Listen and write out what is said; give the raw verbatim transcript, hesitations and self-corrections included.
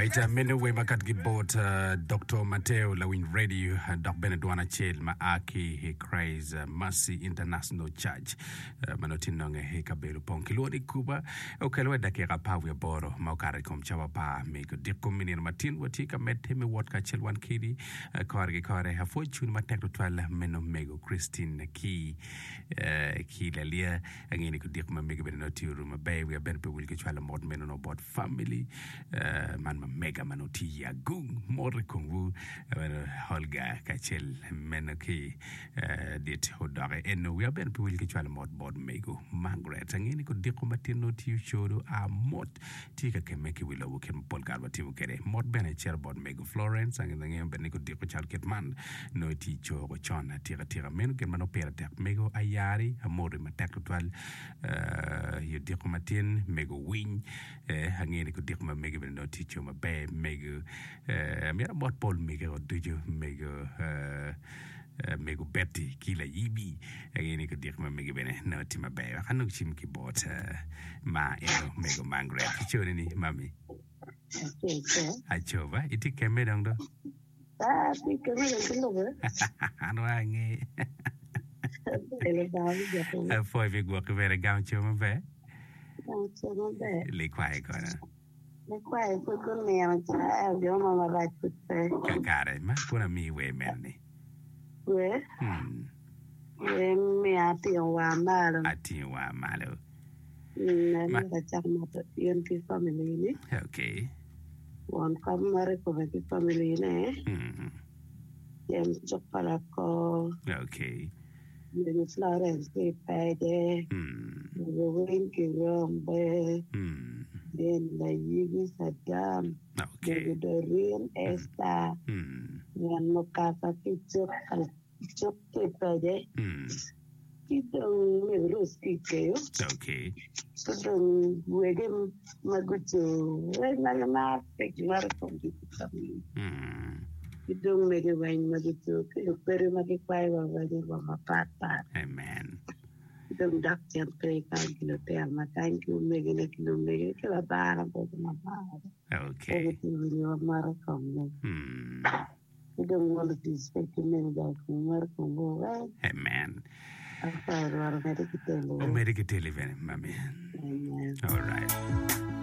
right, uh, mene we makat gibot uh, Doctor Mateo Lawin Radio uh, Doc Benedwana Chel Maaki he Christ uh, Mercy International Church uh, manotinonge he kabelu ponkiloni Kuba okelwe dakika pawe boro maukare kom chawa pa meko dikomini matin watika meteme watka chel wan kidi uh, kore kore hafo chuni matekto twala meno mego Christine ki uh, ki lalia angini ko dikma mego beno tiuru mabe we ben pe wilke twala mod meno no bot family uh, man ma mega manoti ya gung mor kongu uh, holga kachel meno ki uh, dit hodare eno we ben pe wilke twala mod bod mego Margaret angini ko dikko matino tiu chodo a mod tika kemeki wilo wuken polgar batimu kere mod bene cher bod mego Florence angini ngem ben ko dikko chalket man no ti chogo chona tira tira meno ken mano pera tek mego ayari amore matek twal uh, yo dikko matin mego wing uh, angini ko dikko ma mego ben no ti choma be mego uh, mera mod pol mego dujo mego uh, Uh, mego Betty kila yibi ageni ko dik ma mego bene no tima be hanu chim ki bot uh, ma eno mego Margaret choni ni mami achova iti keme dong do ah ti keme dong lo anu ange a foi vi gwa ko vera gam choma be choma be le kwai ko na le kwai ko ko me ma cha yo ma ma right put ka kare ma kuna mi we merni we hmm we me ati wa malo ati wa malo na na cha ma to yon ki family ni okay one family ko ki family ne hmm yem chopala ko okay ni Florence ke pede hmm we win ki rombe hmm then la yibi sadam okay the real esta hmm yan mo kasa ki chop al chop ke pede hmm ito me roski ke yo okay so wege magucho we na na tek mar ko ki family hmm ito me ke wain magucho ke pero makikwai wa wa wa mapata amen Itong doctor kay kagilo ter ma thank you me gele kilo me ke la bara po ma bara okay ko ni wa mara ko me hmm itong wala ti spek me da ko mara ko mo wa amen apa ro ro me ke tele o me ke tele mami amen all right